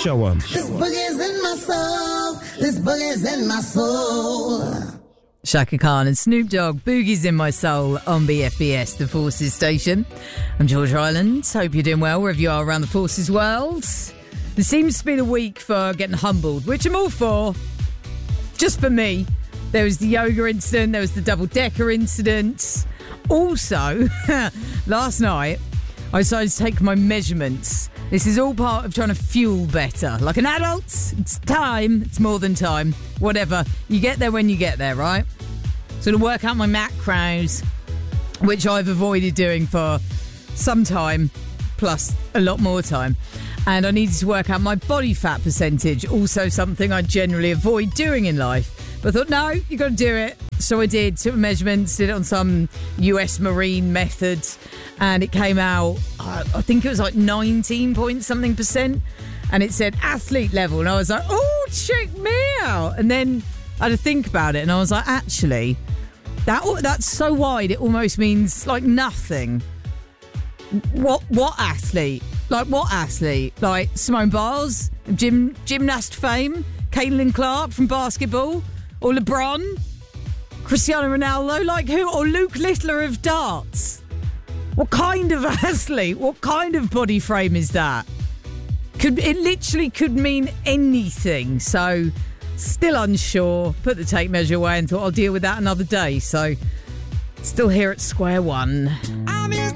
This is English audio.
Show 'em. This boogie's in my soul. This boogie's in my soul. Shaka Khan and Snoop Dogg, Boogie's in My Soul on BFBS, the Forces station. I'm George Ryland. Hope you're doing well wherever you are around the Forces world. This seems to be the week for getting humbled, which I'm all for. Just for me. There was the yoga incident, there was the double-decker incident. Also, last night, I decided to take my measurements. This is all part of trying to fuel better. Like an adult, it's time. It's more than time. Whatever. You get there when you get there, right? So to work out my macros, which I've avoided doing for some time, plus a lot more time. And I needed to work out my body fat percentage, also something I generally avoid doing in life. But I thought, no, you got to do it. So I did, took measurements, did it on some US Marine method, and it came out, I think it was like 19 point something %, and it said athlete level, and I was like, oh, check me out. And then I had to think about it, and I was like, actually, that's so wide, it almost means like nothing. What athlete? Like what athlete? Like Simone Biles, gymnast fame, Caitlin Clark from basketball, or LeBron, Cristiano Ronaldo, like who? Or Luke Littler of darts. What kind of athlete? What kind of body frame is that? It literally could mean anything. So, still unsure. Put the tape measure away and thought I'll deal with that another day. So, still here at square one.